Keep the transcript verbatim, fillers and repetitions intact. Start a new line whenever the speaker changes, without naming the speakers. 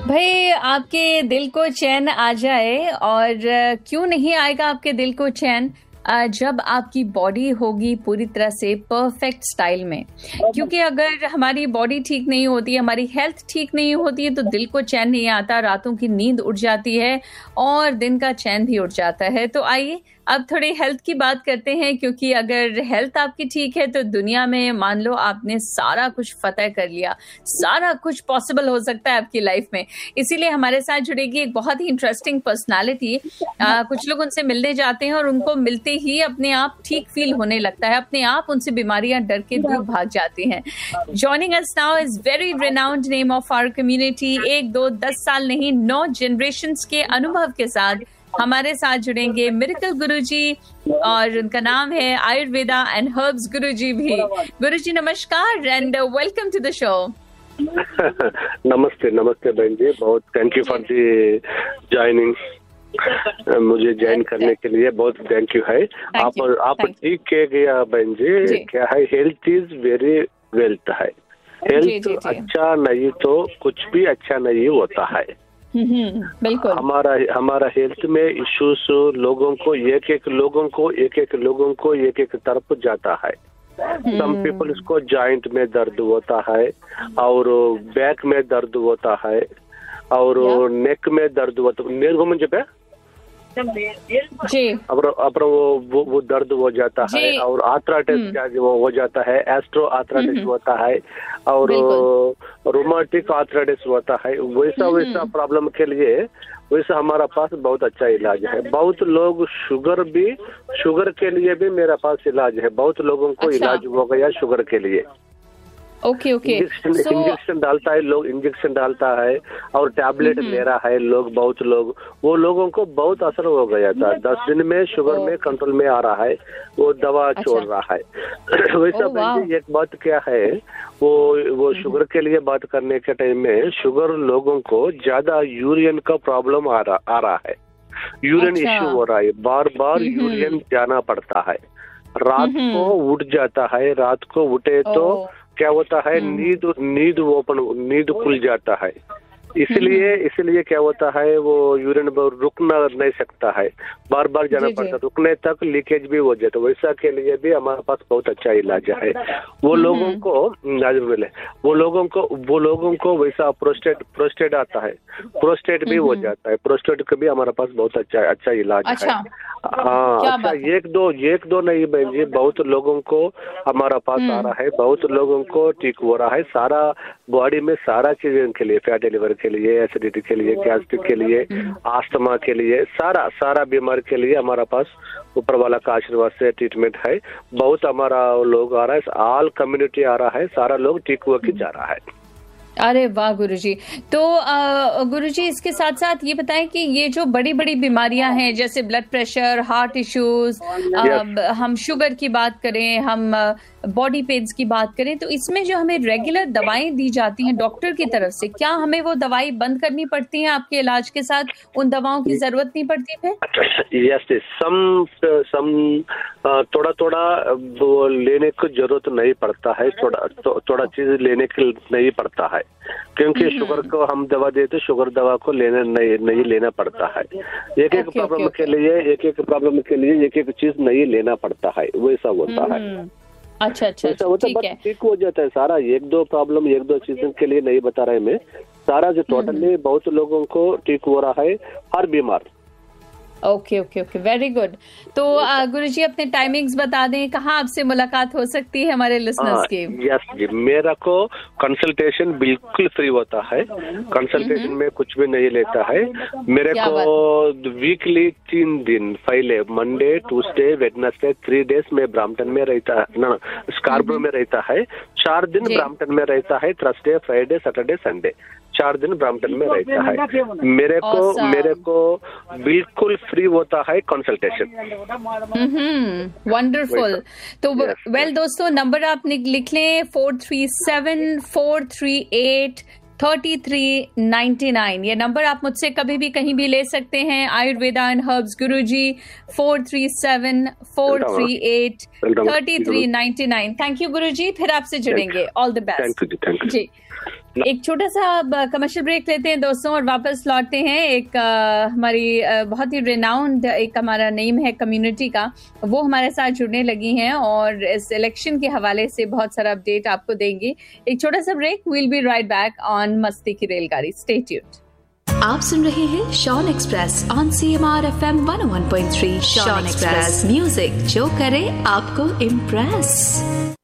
भाई आपके दिल को चैन आ जाए, और क्यों नहीं आएगा आपके दिल को चैन जब आपकी बॉडी होगी पूरी तरह से परफेक्ट स्टाइल में। क्योंकि अगर हमारी बॉडी ठीक नहीं होती, हमारी हेल्थ ठीक नहीं होती है, तो दिल को चैन नहीं आता, रातों की नींद उड़ जाती है और दिन का चैन भी उड़ जाता है। तो आइए अब थोड़ी हेल्थ की बात करते हैं, क्योंकि अगर हेल्थ आपकी ठीक है तो दुनिया में मान लो आपने सारा कुछ फतह कर लिया, सारा कुछ पॉसिबल हो सकता है आपकी लाइफ में। इसीलिए हमारे साथ जुड़ेगी एक बहुत ही इंटरेस्टिंग पर्सनालिटी। कुछ लोग उनसे मिलने जाते हैं और उनको मिलते ही अपने आप ठीक फील होने लगता है, अपने आप उनसे बीमारियां डर के दूर भाग जाती हैं। Joining us now is very renowned name of our community. एक दो दस साल नहीं, नौ जनरेशंस के अनुभव के साथ हमारे साथ जुड़ेंगे मिरेकल गुरुजी, और उनका नाम है आयुर्वेदा एंड हर्ब्स गुरुजी भी। गुरुजी नमस्कार and welcome to the show.
नमस्ते नमस्ते बहन जी, बहुत thank you for the joining. मुझे ज्वाइन करने के लिए बहुत थैंक यू है। आप आप ठीक कह गया बहन जी, क्या है, हेल्थ इज वेरी वेल्थ है। हेल्थ अच्छा नहीं तो कुछ भी अच्छा नहीं होता है।
बिल्कुल।
हमारा हमारा हेल्थ में इश्यूज लोगों को एक एक लोगों को एक एक लोगों को एक एक तरफ जाता है। सम पीपल्स को जॉइंट में दर्द होता है, और बैक में दर्द होता है, और नेक में दर्द होता है। नेक को मुझे
जी
अப்புறம் वो वो वो दर्द हो जाता है, और आर्थराइटिस वो हो जाता है, एस्ट्रो आर्थराइटिस होता है, और रोमाटिक आर्थराइटिस होता है। वैसा वैसा प्रॉब्लम के लिए वैसा हमारा पास बहुत अच्छा इलाज है। बहुत लोग शुगर भी शुगर के लिए भी मेरा पास इलाज है। बहुत लोगों को अच्छा। इलाज हो गया शुगर के लिए।
Okay okay
injection so, injection डालता है लोग, इंजेक्शन डालता है और टैबलेट ले रहा है लोग। बहुत लोग वो लोगों को बहुत असर हो गया था। दस दिन में शुगर में कंट्रोल में आ रहा है, वो दवा अच्छा। छोड़ रहा है। वैसा oh, एक बात क्या है, वो वो शुगर के लिए बात करने के टाइम में शुगर लोगों को ज्यादा यूरिन का प्रॉब्लम आ रहा आ रहा है। यूरिन अच्छा। इश्यू हो रहा है, बार बार यूरिन जाना पड़ता है। रात को उठ जाता है, रात को उठे तो क्या होता है, नींद नींद ओपन नींद खुल जाता है। इसलिए इसलिए क्या होता है, वो यूरिन रुकना नहीं सकता है, बार बार जाना पड़ता है, रुकने तक लीकेज भी हो जाता है। वैसा के लिए भी हमारे पास बहुत अच्छा इलाज है। वो लोगों को वो लोगों को वो लोगों को वैसा प्रोस्टेट प्रोस्टेट आता है, प्रोस्टेट भी हो जाता है। प्रोस्टेट का भी हमारे पास बहुत अच्छा अच्छा इलाज
अच्छा।
है। हाँ अच्छा, एक दो एक दो नहीं बहन जी, बहुत लोगों को हमारा पास आ रहा है, बहुत लोगों को ठीक हो रहा है। सारा बॉडी में सारा चीज के लिए, फैटी लिवर के लिए, एसिडिटी के लिए, गैस्ट्रिक के लिए, आस्थमा के लिए, सारा सारा बीमारी के लिए हमारा पास ऊपर वाला का आशीर्वाद से ट्रीटमेंट है। बहुत हमारा लोग आ रहा है, ऑल कम्युनिटी आ रहा है, सारा लोग ठीक होकर जा रहा है।
अरे वाह गुरुजी। तो गुरुजी इसके साथ साथ ये बताएं कि ये जो बड़ी बड़ी बीमारियां हैं, जैसे ब्लड प्रेशर, हार्ट इश्यूज, हम शुगर की बात करें, हम बॉडी पेन्स की बात करें, तो इसमें जो हमें रेगुलर दवाएं दी जाती हैं डॉक्टर की तरफ से, क्या हमें वो दवाई बंद करनी पड़ती है आपके इलाज के साथ? उन दवाओं की जरूरत नहीं पड़ती फिर?
यस, सम सम थोड़ा थोड़ा वो लेने की जरूरत नहीं पड़ता है, थोड़ा तो, थोड़ा चीज लेने की नहीं पड़ता है, क्योंकि शुगर को हम दवा देते, शुगर दवा को लेना नहीं नहीं लेना पड़ता है। एक एक प्रॉब्लम के लिए एक एक प्रॉब्लम के लिए एक एक चीज नहीं लेना पड़ता है, वैसा होता है।
अच्छा अच्छा, ठीक है,
ठीक हो जाता है सारा। एक दो प्रॉब्लम एक दो चीजों के लिए नहीं बता रहे मैं, सारा जो टोटली बहुत लोगों को ठीक हो रहा है, हर बीमार।
Okay okay okay, very good. तो गुरुजी अपने टाइमिंग्स बता दें, कहाँ आपसे मुलाकात हो सकती है हमारे लिसनर्स के?
यस जी, मेरा को कंसल्टेशन बिल्कुल फ्री होता है। कंसल्टेशन में कुछ भी नहीं लेता है। मेरे को वीकली तीन दिन पहले, Monday, Tuesday, Wednesday, three days में ब्राम्पटन में रहता है, ना स्कार्बरो में रहता है। चार दिन ब्राम्पटन में रहता है, थर्सडे, फ्राइडे, सैटरडे, संडे, चार दिन ब्राम्पटन में रहता है। मेरे को awesome. मेरे को बिल्कुल फ्री होता है कंसल्टेशन।
वंडरफुल। तो वेल दोस्तों, नंबर आप लिख लें, four three seven four three eight thirty three ninety nine. ये नंबर आप मुझसे कभी भी कहीं भी ले सकते हैं। Ayurveda and herbs Guruji, four three seven four three eight thirty three ninety nine. Thank you गुरुजी, फिर आपसे जुड़ेंगे। ऑल द बेस्ट जी। एक छोटा सा कमर्शियल ब्रेक लेते हैं दोस्तों और वापस लौटते हैं। एक आ, हमारी आ, बहुत ही रेनाउंड एक हमारा नेम है कम्युनिटी का, वो हमारे साथ जुड़ने लगी हैं और इस इलेक्शन के हवाले से बहुत सारा अपडेट आपको देंगे। एक छोटा सा break, we'll B right back on मस्ती की रेलगाड़ी। Stay tuned.
आप सुन रहे हैं Shawn express on C M R F M one O one point three. Shawn express, music जो करे आपको इम्प्रेस।